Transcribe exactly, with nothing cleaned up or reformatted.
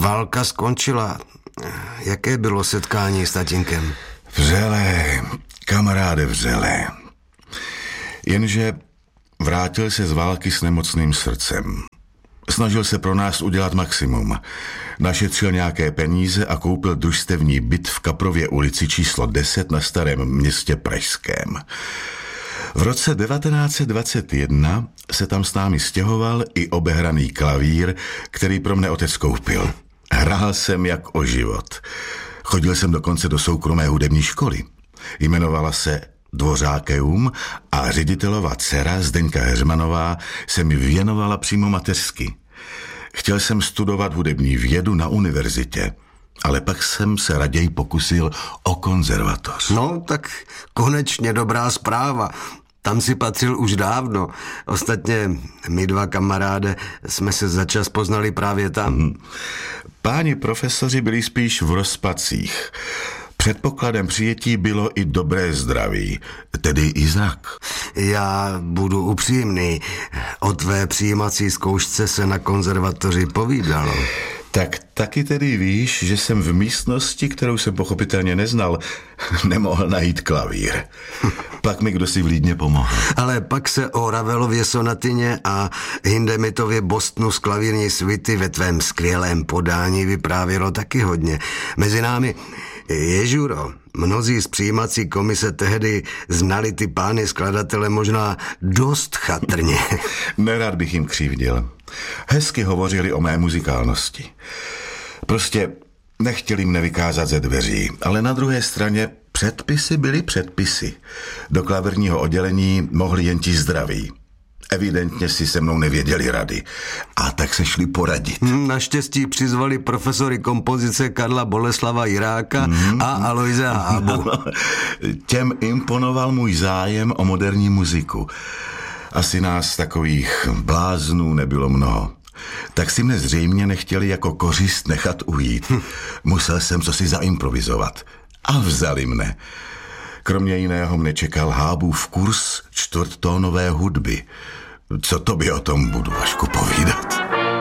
válka skončila, jaké bylo setkání s tatínkem? Vřelé, kamaráde, vřelé. Jenže vrátil se z války s nemocným srdcem. Snažil se pro nás udělat maximum. Našetřil nějaké peníze a koupil družstevní byt v Kaprově ulici číslo deset na Starém Městě pražském. V roce devatenáct set dvacet jedna se tam s námi stěhoval i obehraný klavír, který pro mne otec koupil. Hrál jsem jak o život. Chodil jsem dokonce do soukromé hudební školy. Jmenovala se Dvořákeum a ředitelova dcera Zdeňka Heřmanová se mi věnovala přímo mateřsky. Chtěl jsem studovat hudební vědu na univerzitě, ale pak jsem se raději pokusil o konzervatoř. No, tak konečně dobrá zpráva. Tam si patřil už dávno. Ostatně my dva kamaráde jsme se za čas poznali právě tam. Hmm. Páni profesoři byli spíš v rozpacích. Předpokladem přijetí bylo i dobré zdraví, tedy i zrak. Já budu upřímný. O tvé přijímací zkoušce se na konzervatoři povídalo. Tak taky tedy víš, že jsem v místnosti, kterou jsem pochopitelně neznal, nemohl najít klavír. Pak mi kdo si vlídně pomohl. Ale pak se o Ravelově sonatině a Hindemitově Bostonu z klavírní svity ve tvém skvělém podání vyprávělo taky hodně. Mezi námi Ježuro, mnozí z přijímací komise tehdy znali ty pány skladatele možná dost chatrně. Nerad bych jim křivdil. Hezky hovořili o mé muzikálnosti. Prostě nechtěli mne vykázat ze dveří, ale na druhé straně předpisy byly předpisy. Do klavírního oddělení mohli jen ti zdraví. Evidentně si se mnou nevěděli rady. A tak se šli poradit. Naštěstí přizvali profesory kompozice Karla Boleslava Jiráka mm, a Alojze Hábu. Těm imponoval můj zájem o moderní muziku. Asi nás takových bláznů nebylo mnoho. Tak si mne zřejmě nechtěli jako kořist nechat ujít. Musel jsem cosi zaimprovizovat. A vzali mne. Kromě jiného mne čekal Hábův kurz čtvrttónové hudby. Co tobě o tom budu, Vašku, povídat?